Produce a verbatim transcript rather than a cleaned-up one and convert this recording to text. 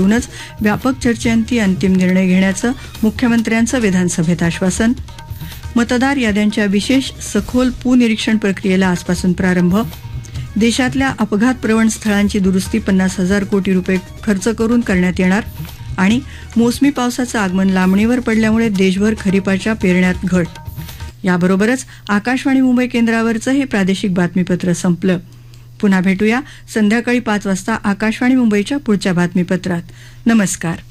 घेऊनच व्यापक चर्चेअंती अंतिम निर्णय घेण्याचं मुख्यमंत्र्यांचं विधानसभेत आश्वासन. मतदार याद्यांच्या विशेष सखोल पुनिरीक्षण प्रक्रियेला आजपासून प्रारंभ. देशातल्या अपघात प्रवण स्थळांची दुरुस्ती पन्नास हजार कोटी रुपये खर्च करून करण्यात येणार. आणि मोसमी पावसाचं आगमन लांबणीवर पडल्यामुळे देशभर खरीपाच्या पेरण्यात घट. याबरोबरच आकाशवाणी मुंबई केंद्रावरचं हे प्रादेशिक बातमीपत्र संपलं. पुन्हा भेटूया संध्याकाळी पाच वाजता आकाशवाणी मुंबईच्या पुढच्या बातमीपत्रात. नमस्कार.